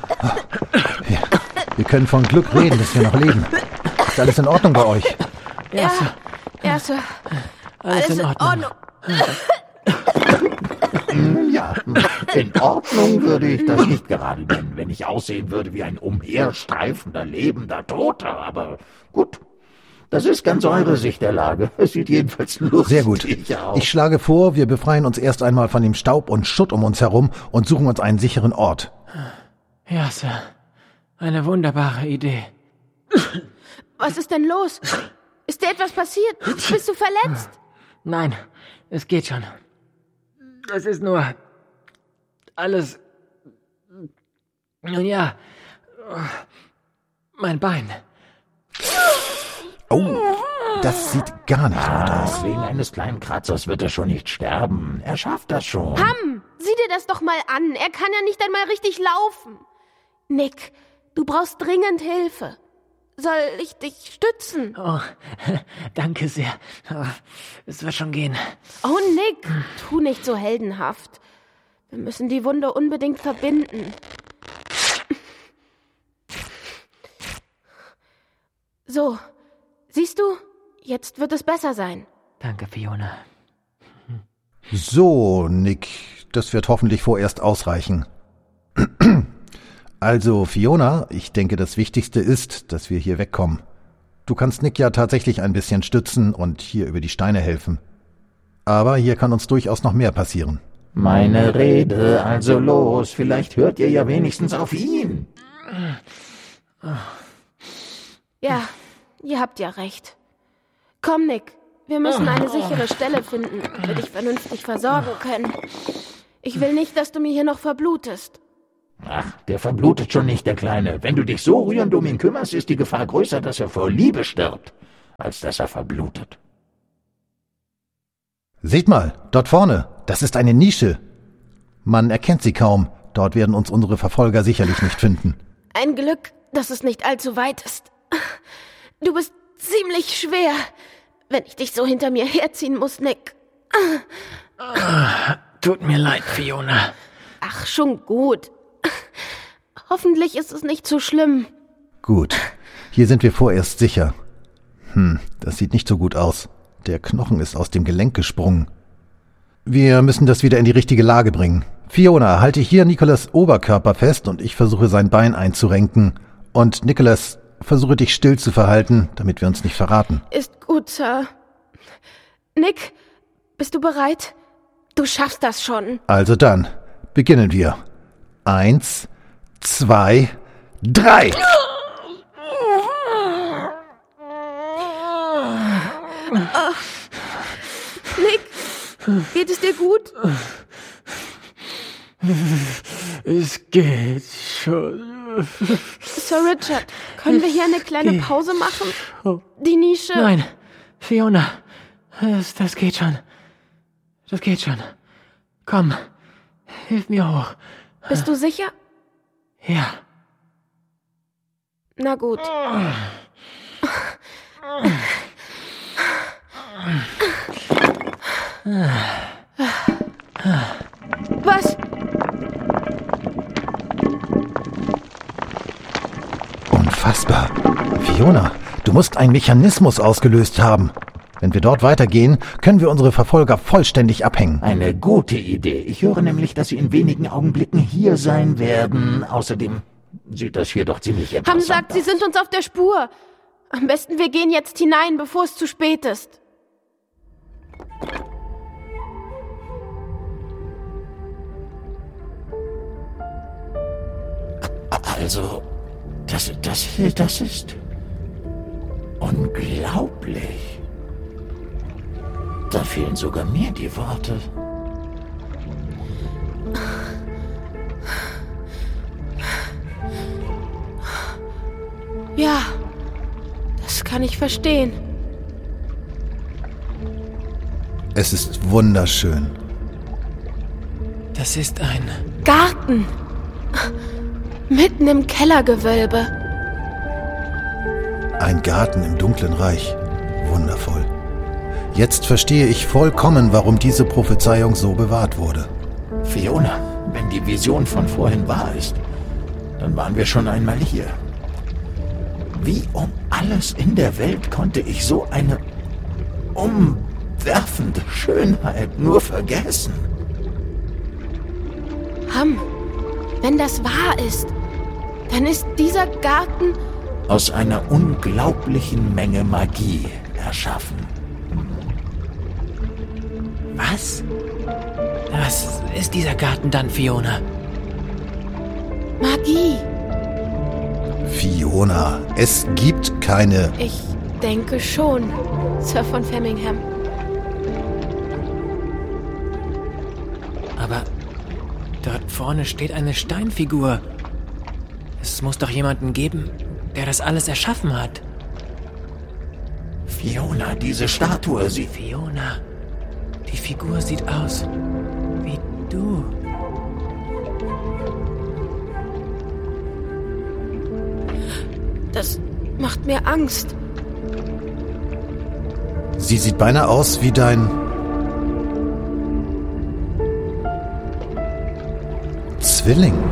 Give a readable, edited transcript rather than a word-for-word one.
Wir können von Glück reden, dass wir noch leben. Ist alles in Ordnung bei euch? Ja, Sir. Alles in Ordnung. Ja, in Ordnung würde ich das nicht gerade nennen, wenn ich aussehen würde wie ein umherstreifender, lebender Toter. Aber gut, das ist ganz eure Sicht der Lage. Es sieht jedenfalls lustig Sehr gut. aus. Ich schlage vor, wir befreien uns erst einmal von dem Staub und Schutt um uns herum und suchen uns einen sicheren Ort. Ja, Sir. Eine wunderbare Idee. Was ist denn los? Ist dir etwas passiert? Bist du verletzt? Nein, es geht schon. Es ist nur alles... Nun ja, mein Bein. Oh, das sieht gar nicht gut aus. Wegen eines kleinen Kratzers wird er schon nicht sterben. Er schafft das schon. Pam, sieh dir das doch mal an. Er kann ja nicht einmal richtig laufen. Nick, du brauchst dringend Hilfe. Soll ich dich stützen? Oh, danke sehr. Es wird schon gehen. Oh, Nick, tu nicht so heldenhaft. Wir müssen die Wunde unbedingt verbinden. So, siehst du, jetzt wird es besser sein. Danke, Fiona. So, Nick, das wird hoffentlich vorerst ausreichen. Also, Fiona, ich denke, das Wichtigste ist, dass wir hier wegkommen. Du kannst Nick ja tatsächlich ein bisschen stützen und hier über die Steine helfen. Aber hier kann uns durchaus noch mehr passieren. Meine Rede, also los. Vielleicht hört ihr ja wenigstens auf ihn. Ja, ihr habt ja recht. Komm, Nick, wir müssen eine sichere Stelle finden, damit wir dich vernünftig versorgen können. Ich will nicht, dass du mir hier noch verblutest. Ach, der verblutet schon nicht, der Kleine. Wenn du dich so rührend um ihn kümmerst, ist die Gefahr größer, dass er vor Liebe stirbt, als dass er verblutet. Seht mal, dort vorne, das ist eine Nische. Man erkennt sie kaum. Dort werden uns unsere Verfolger sicherlich nicht finden. Ein Glück, dass es nicht allzu weit ist. Du bist ziemlich schwer, wenn ich dich so hinter mir herziehen muss, Nick. Tut mir leid, Fiona. Ach, schon gut. Hoffentlich ist es nicht so schlimm. Gut, hier sind wir vorerst sicher. Das sieht nicht so gut aus. Der Knochen ist aus dem Gelenk gesprungen. Wir müssen das wieder in die richtige Lage bringen. Fiona, halte hier Nicholas' Oberkörper fest und ich versuche sein Bein einzurenken. Und Nicholas, versuche dich still zu verhalten, damit wir uns nicht verraten. Ist gut, Sir. Nick, bist du bereit? Du schaffst das schon. Also dann, beginnen wir. 1, 2, 3. Nick, geht es dir gut? Es geht schon. Sir Richard, können wir hier eine kleine Pause machen? Die Nische... Nein, Fiona, das geht schon. Das geht schon. Komm, hilf mir hoch. Bist du sicher? Ja. Na gut. Was? Unfassbar. Fiona, du musst einen Mechanismus ausgelöst haben. Wenn wir dort weitergehen, können wir unsere Verfolger vollständig abhängen. Eine gute Idee. Ich höre nämlich, dass sie in wenigen Augenblicken hier sein werden. Außerdem sieht das hier doch ziemlich interessant Ham sagt, sie sind uns auf der Spur. Am besten wir gehen jetzt hinein, bevor es zu spät ist. Also, das ist unglaublich. Da fehlen sogar mir die Worte. Ja, das kann ich verstehen. Es ist wunderschön. Das ist ein... Garten. Mitten im Kellergewölbe. Ein Garten im dunklen Reich. Wundervoll. Jetzt verstehe ich vollkommen, warum diese Prophezeiung so bewahrt wurde. Fiona, wenn die Vision von vorhin wahr ist, Dann waren wir schon einmal hier. Wie um alles in der Welt konnte ich so eine umwerfende Schönheit nur vergessen? Ham, wenn das wahr ist, dann ist dieser Garten aus einer unglaublichen Menge Magie erschaffen. Was? Was ist dieser Garten dann, Fiona? Magie. Fiona, es gibt keine... Ich denke schon, Sir von Framingham. Aber dort vorne steht eine Steinfigur. Es muss doch jemanden geben, der das alles erschaffen hat. Fiona, diese Statue, sie... Fiona, die Figur sieht aus wie du. Das macht mir Angst. Sie sieht beinahe aus wie dein... Zwilling.